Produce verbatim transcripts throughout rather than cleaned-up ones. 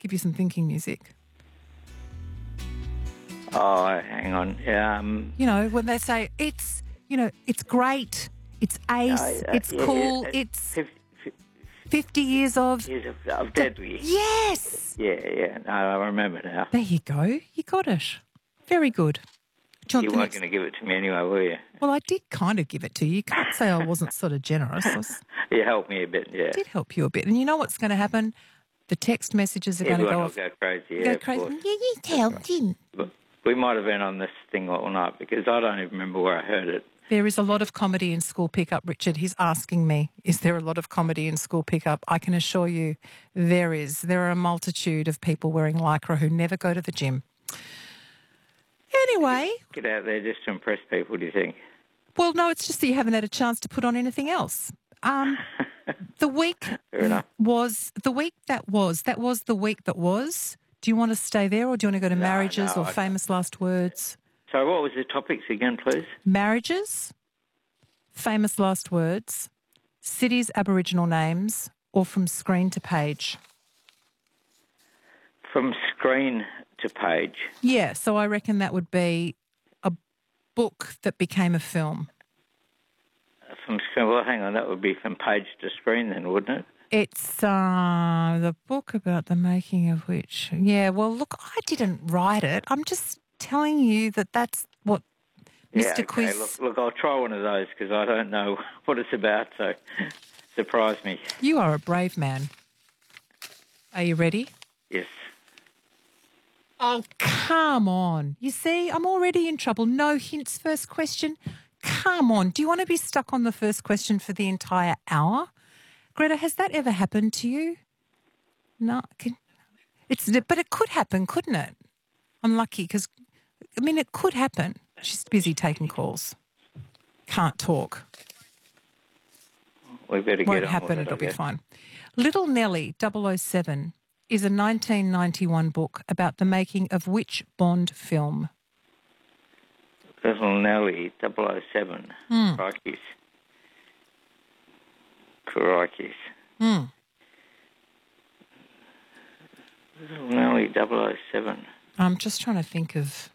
give you some thinking music. Oh, hang on. Um, You know, when they say it's, you know, it's great, it's ace, uh, it's yeah, cool, yeah, it's fif- fif- fifty years of... years of, of deadly. Yes! Yeah, yeah. No, I remember now. There you go. You got it. Very good. Do You want the weren't next- going to give it to me anyway, were you? Well, I did kind of give it to you. You can't say I wasn't sort of generous. I was- You helped me a bit, yeah. did help you a bit. And you know what's going to happen? The text messages are going to Everyone go will off. go crazy, yeah, Go of crazy. course. Yeah, you helped him. But we might have been on this thing all night because I don't even remember where I heard it. There is a lot of comedy in school pickup, Richard. He's asking me, is there a lot of comedy in school pickup? I can assure you there is. There are a multitude of people wearing Lycra who never go to the gym. Anyway, Get out there just to impress people, do you think? well, no, it's just that you haven't had a chance to put on anything else. Um, the week Fair enough. was, the week that was, that was the week that was. Do you want to stay there or do you want to go to No, marriages no, or I- famous last words? So what was the topics again, please? Marriages, famous last words, cities, Aboriginal names, or from screen to page? From screen to page. Yeah, so I reckon that would be a book that became a film. From screen, well, hang on, that would be from page to screen then, wouldn't it? It's uh, the book about the making of which. Yeah, well, look, I didn't write it. I'm just telling you that that's what Mister Yeah, okay. Quiz... Look, look, I'll try one of those because I don't know what it's about, so surprise me. You are a brave man. Are you ready? Yes. Oh, come on. You see, I'm already in trouble. No hints, first question. Come on. Do you want to be stuck on the first question for the entire hour? Greta, has that ever happened to you? No. Can, it's, but it could happen, couldn't it? I'm lucky because, I mean, it could happen. She's busy taking calls. Can't talk. We better get Won't on happen. with it, It'll I be guess. fine. Little Nelly double oh seven is a nineteen ninety-one book about the making of which Bond film? Little Nelly, double oh seven. Hmm. Crikey's. Crikey's. Hmm. Little Nelly, double oh seven. I'm just trying to think of...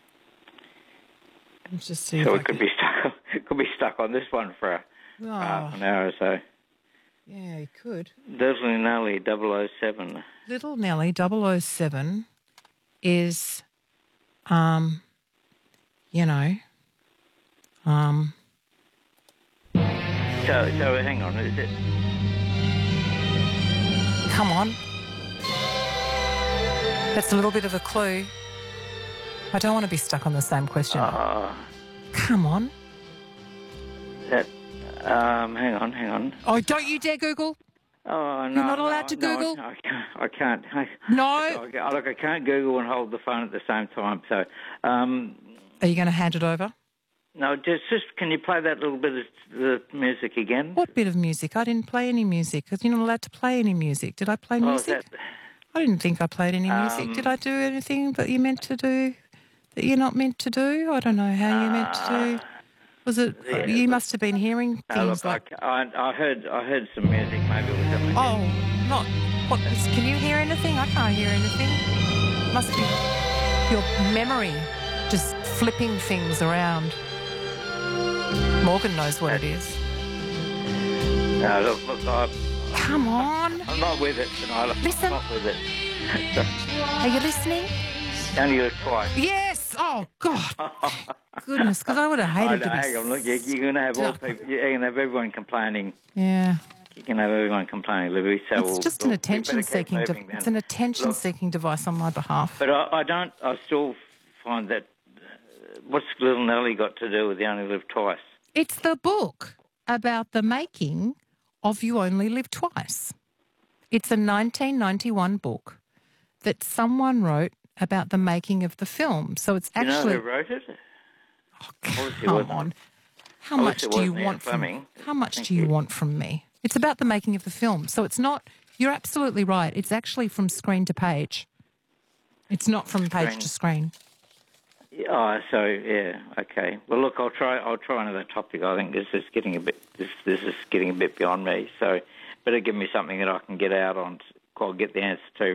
Let's just see So if I we could can... be stuck. Could be stuck on this one for a, Oh, half an hour or so. yeah, you could. Little Nelly, double oh seven. Little Nelly double oh seven is, um, you know, um... So, so hang on, is it? Come on. That's a little bit of a clue. I don't want to be stuck on the same question. Uh, Come on. that. Um, hang on, hang on. Oh, don't you dare Google. Oh no, You're not allowed no, to no, Google? I can't. I can't. I, No. I, look, I can't Google and hold the phone at the same time. So, um, Are you going to hand it over? no, just, just can you play that little bit of the music again? What bit of music? I didn't play any music because you're not allowed to play any music. Did I play Oh, is music? that, I didn't think I played any music. Um, Did I do anything that you meant to do that you're not meant to do? I don't know how you meant to do. Was it? yeah, you look- must have been hearing no, things look, like. I, I, I heard, I heard some music. Maybe it was something. Oh, not. What? is- Can you hear anything? I can't hear anything. Must be your memory just flipping things around. Morgan knows what it is. No, look, look, I, Come on. I'm not with it tonight. I'm Listen. not with it. Are you listening? Only look twice. Yes. Oh God. Goodness, because I would have I hated know, to be. hang on, look, you, you're going to have all stuck. people, you're going to have everyone complaining. Yeah. You can have everyone complaining, Libby. So It's we'll, just we'll, an attention-seeking. De- De- it's an attention-seeking device on my behalf. But I, I don't. I still find that. Uh, what's Little Nelly got to do with You Only Live Twice? It's the book about the making of You Only Live Twice. It's a nineteen ninety-one book that someone wrote about the making of the film. So it's Do you actually. know who wrote it? Oh, Obviously it come wasn't- on. How obviously much it do you wasn't Ian want from Fleming. How much Thank do you you. want from me? It's about the making of the film. So it's not. You're absolutely right. It's actually from screen to page. It's not from page Screen. to screen. Oh, so yeah, okay. Well, look, I'll try. I'll try another topic. I think this is getting a bit. This this is getting a bit beyond me. So, better give me something that I can get out on. I'll get the answer to.